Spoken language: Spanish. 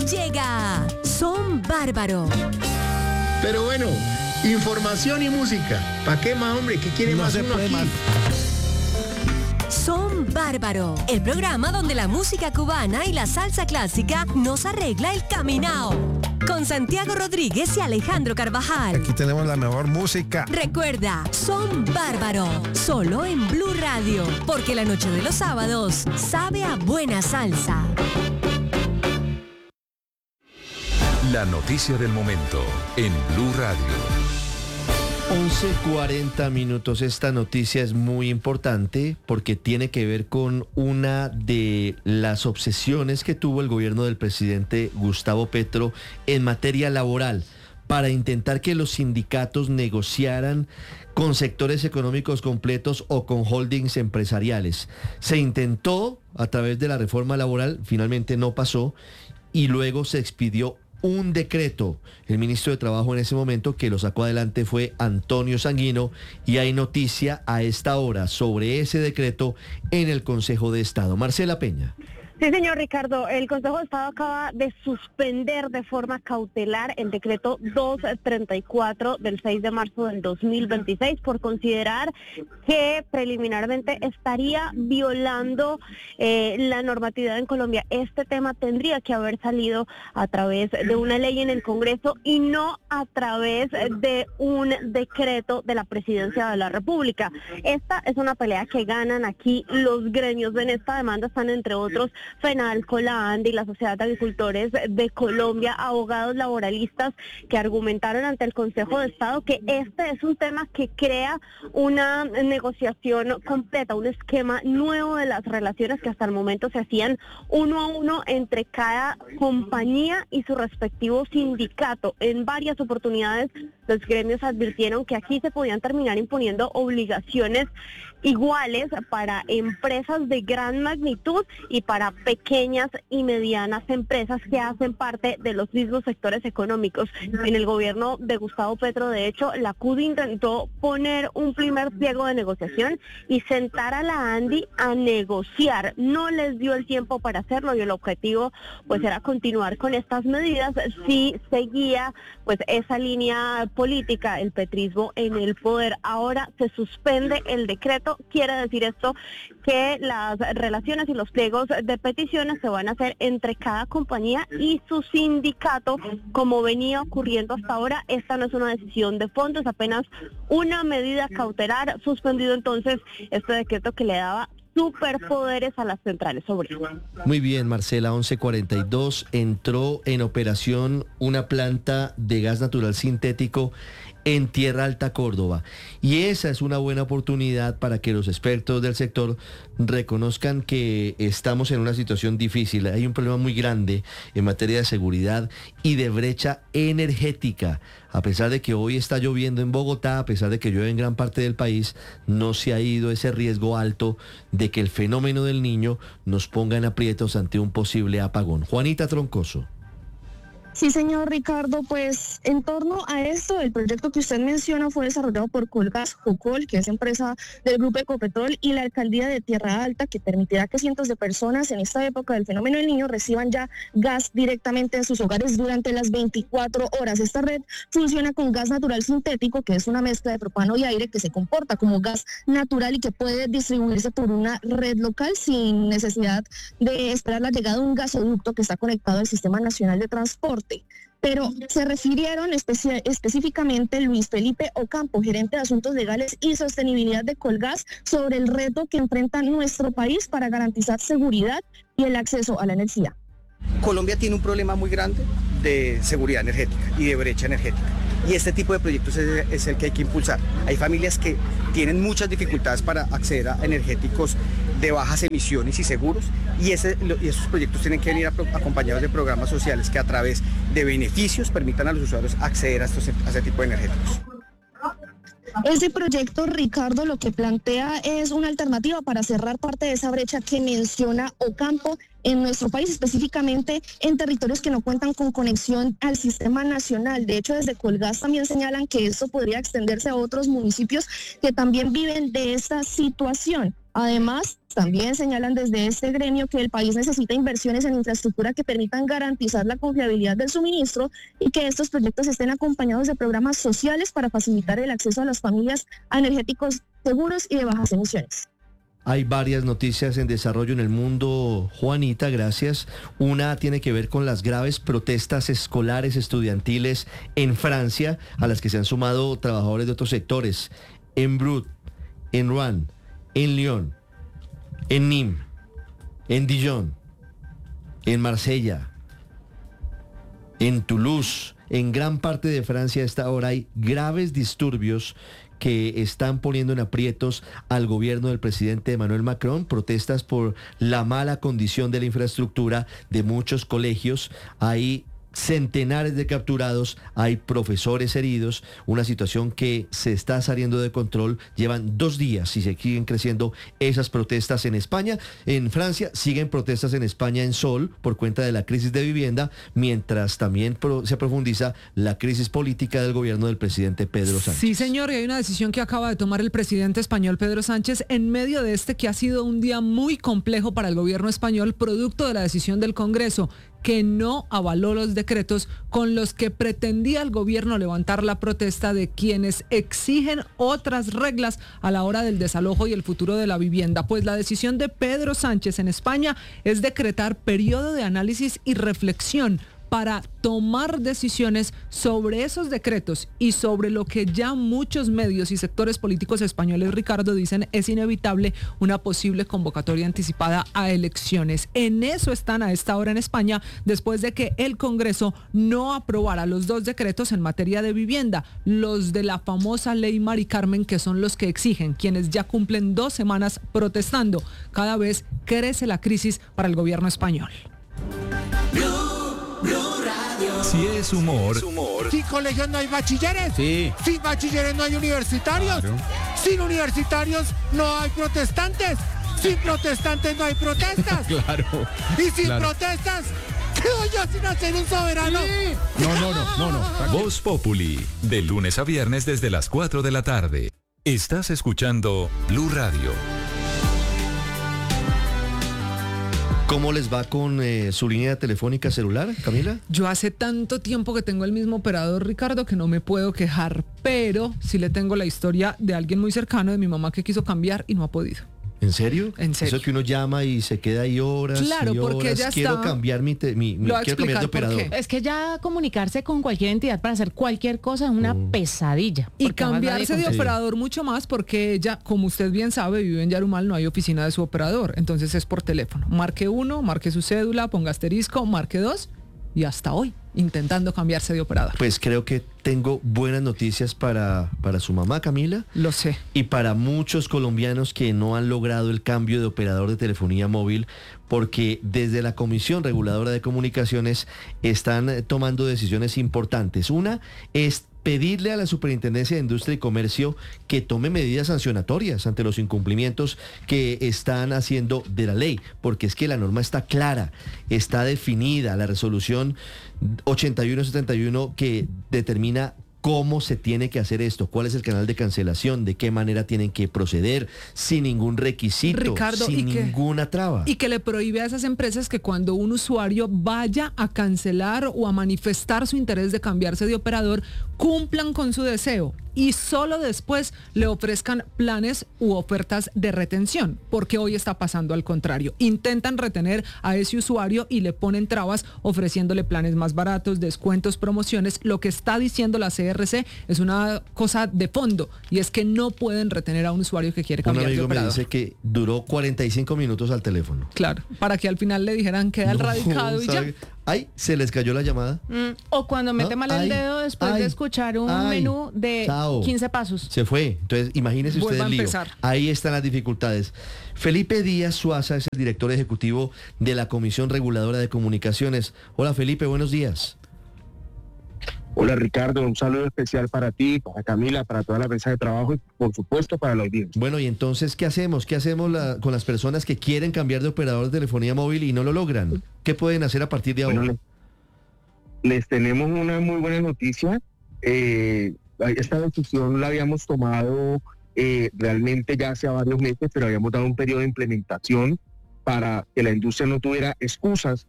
llega Son Bárbaro. Pero bueno, información y música. ¿Para qué más, hombre? ¿Qué quiere más uno aquí? Son Bárbaro, el programa donde la música cubana y la salsa clásica nos arregla el caminao. Con Santiago Rodríguez y Alejandro Carvajal. Aquí tenemos la mejor música. Recuerda, Son Bárbaro, solo en Blue Radio, porque la noche de los sábados sabe a buena salsa. La noticia del momento en Blue Radio. 11:40 minutos. Esta noticia es muy importante porque tiene que ver con una de las obsesiones que tuvo el gobierno del presidente Gustavo Petro en materia laboral para intentar que los sindicatos negociaran con sectores económicos completos o con holdings empresariales. Se intentó a través de la reforma laboral, finalmente no pasó y luego se expidió un decreto. El ministro de Trabajo en ese momento que lo sacó adelante fue Antonio Sanguino y hay noticia a esta hora sobre ese decreto en el Consejo de Estado. Marcela Peña. Sí, señor Ricardo, el Consejo de Estado acaba de suspender de forma cautelar el decreto 234 del 6 de marzo del 2026 por considerar que preliminarmente estaría violando la normatividad en Colombia. Este tema tendría que haber salido a través de una ley en el Congreso y no a través de un decreto de la Presidencia de la República. Esta es una pelea que ganan aquí los gremios. En esta demanda están entre otros FENALCO, la ANDI, la Sociedad de Agricultores de Colombia, abogados laboralistas que argumentaron ante el Consejo de Estado que este es un tema que crea una negociación completa, un esquema nuevo de las relaciones que hasta el momento se hacían uno a uno entre cada compañía y su respectivo sindicato. En varias oportunidades los gremios advirtieron que aquí se podían terminar imponiendo obligaciones iguales para empresas de gran magnitud y para pequeñas y medianas empresas que hacen parte de los mismos sectores económicos. En el gobierno de Gustavo Petro, de hecho, la CUDI intentó poner un primer pliego de negociación y sentar a la ANDI a negociar. No les dio el tiempo para hacerlo y el objetivo pues era continuar con estas medidas si seguía pues esa línea política, el petrismo en el poder. Ahora se suspende el decreto. Quiere decir esto que las relaciones y los pliegos de peticiones se van a hacer entre cada compañía y su sindicato, como venía ocurriendo hasta ahora. Esta no es una decisión de fondo, es apenas una medida cautelar. Suspendido entonces este decreto que le daba superpoderes a las centrales obreras. Muy bien, Marcela, 11:42, entró en operación una planta de gas natural sintético en Tierra Alta, Córdoba. Y esa es una buena oportunidad para que los expertos del sector reconozcan que estamos en una situación difícil. Hay un problema muy grande en materia de seguridad y de brecha energética. A pesar de que hoy está lloviendo en Bogotá, a pesar de que llueve en gran parte del país, no se ha ido ese riesgo alto de que el fenómeno del Niño nos ponga en aprietos ante un posible apagón. Juanita Troncoso. Sí, señor Ricardo, pues en torno a esto, el proyecto que usted menciona fue desarrollado por Colgas Jocol, que es empresa del Grupo Ecopetrol, y la Alcaldía de Tierra Alta, que permitirá que cientos de personas en esta época del fenómeno del Niño reciban ya gas directamente en sus hogares durante las 24 horas. Esta red funciona con gas natural sintético, que es una mezcla de propano y aire que se comporta como gas natural y que puede distribuirse por una red local sin necesidad de esperar la llegada de un gasoducto que está conectado al Sistema Nacional de Transporte. Pero se refirieron específicamente Luis Felipe Ocampo, gerente de Asuntos Legales y Sostenibilidad de Colgas, sobre el reto que enfrenta nuestro país para garantizar seguridad y el acceso a la energía. Colombia tiene un problema muy grande de seguridad energética y de brecha energética. Y este tipo de proyectos es el que hay que impulsar. Hay familias que tienen muchas dificultades para acceder a energéticos de bajas emisiones y seguros, y esos proyectos tienen que venir acompañados de programas sociales que a través de beneficios permitan a los usuarios acceder a ese tipo de energéticos. Ese proyecto, Ricardo, lo que plantea es una alternativa para cerrar parte de esa brecha que menciona Ocampo en nuestro país, específicamente en territorios que no cuentan con conexión al sistema nacional. De hecho, desde Colgas también señalan que esto podría extenderse a otros municipios que también viven de esta situación. Además, también señalan desde este gremio que el país necesita inversiones en infraestructura que permitan garantizar la confiabilidad del suministro y que estos proyectos estén acompañados de programas sociales para facilitar el acceso a las familias a energéticos seguros y de bajas emisiones. Hay varias noticias en desarrollo en el mundo, Juanita, gracias. Una tiene que ver con las graves protestas escolares estudiantiles en Francia, a las que se han sumado trabajadores de otros sectores, en Brut, en Rouen, en Lyon, en Nîmes, en Dijon, en Marsella, en Toulouse. En gran parte de Francia a esta hora hay graves disturbios que están poniendo en aprietos al gobierno del presidente Emmanuel Macron, protestas por la mala condición de la infraestructura de muchos colegios. Hay centenares de capturados, hay profesores heridos, una situación que se está saliendo de control. Llevan 2 días y se siguen creciendo esas protestas en España. En Francia siguen protestas en España en Sol por cuenta de la crisis de vivienda, mientras también se profundiza la crisis política del gobierno del presidente Pedro Sánchez. Sí, señor, y hay una decisión que acaba de tomar el presidente español Pedro Sánchez en medio de este que ha sido un día muy complejo para el gobierno español, producto de la decisión del Congreso, que no avaló los decretos con los que pretendía el gobierno levantar la protesta de quienes exigen otras reglas a la hora del desalojo y el futuro de la vivienda. Pues la decisión de Pedro Sánchez en España es decretar periodo de análisis y reflexión para tomar decisiones sobre esos decretos y sobre lo que ya muchos medios y sectores políticos españoles, Ricardo, dicen es inevitable una posible convocatoria anticipada a elecciones. En eso están a esta hora en España, después de que el Congreso no aprobara los 2 decretos en materia de vivienda, los de la famosa ley Mari Carmen, que son los que exigen quienes ya cumplen 2 semanas protestando. Cada vez crece la crisis para el gobierno español. Si es humor. Sin colegios no hay bachilleres. Sí. Sin bachilleres no hay universitarios. Claro. Sin universitarios no hay protestantes. Sin protestantes no hay protestas. Claro. Y sin protestas, quedo yo sin hacer un soberano. Sí. No. Voz Populi, de lunes a viernes desde las 4 de la tarde. Estás escuchando Blue Radio. ¿Cómo les va con su línea telefónica celular, Camila? Yo hace tanto tiempo que tengo el mismo operador, Ricardo, que no me puedo quejar, pero sí le tengo la historia de alguien muy cercano, de mi mamá, que quiso cambiar y no ha podido. ¿En serio? En serio. Eso que uno llama y se queda ahí horas. Claro, y horas. porque ella quiero está... cambiar quiero cambiar de operador. Es que ya comunicarse con cualquier entidad para hacer cualquier cosa es una pesadilla. Y cambiarse de operador mucho más, porque ella, como usted bien sabe, vive en Yarumal, no hay oficina de su operador, entonces es por teléfono. Marque 1, marque su cédula, ponga asterisco, marque 2 y hasta hoy intentando cambiarse de operador. Pues creo que tengo buenas noticias para su mamá, Camila. Lo sé. Y para muchos colombianos que no han logrado el cambio de operador de telefonía móvil, porque desde la Comisión Reguladora de Comunicaciones están tomando decisiones importantes. Una es pedirle a la Superintendencia de Industria y Comercio que tome medidas sancionatorias ante los incumplimientos que están haciendo de la ley, porque es que la norma está clara, está definida, la resolución 8171 que determina cómo se tiene que hacer esto, cuál es el canal de cancelación, de qué manera tienen que proceder, sin ningún requisito, Ricardo, sin ninguna traba. Y que le prohíbe a esas empresas que cuando un usuario vaya a cancelar o a manifestar su interés de cambiarse de operador, cumplan con su deseo y solo después le ofrezcan planes u ofertas de retención, porque hoy está pasando al contrario. Intentan retener a ese usuario y le ponen trabas ofreciéndole planes más baratos, descuentos, promociones. Lo que está diciendo la CRC es una cosa de fondo, y es que no pueden retener a un usuario que quiere cambiar de operador. Un amigo me dice que duró 45 minutos al teléfono. Claro, para que al final le dijeran queda el radicado y ya. Ay, se les cayó la llamada. O cuando mete mal el dedo después de escuchar un menú de 15 pasos. Se fue. Entonces, imagínense ustedes el lío. Ahí están las dificultades. Felipe Díaz Suaza es el director ejecutivo de la Comisión Reguladora de Comunicaciones. Hola, Felipe, buenos días. Hola, Ricardo, un saludo especial para ti, para Camila, para toda la mesa de trabajo y por supuesto para la audiencia. Bueno, y entonces, ¿qué hacemos? ¿Qué hacemos con las personas que quieren cambiar de operador de telefonía móvil y no lo logran? ¿Qué pueden hacer a partir de ahora? Bueno, les tenemos una muy buena noticia. Esta decisión la habíamos tomado realmente ya hace varios meses, pero habíamos dado un periodo de implementación para que la industria no tuviera excusas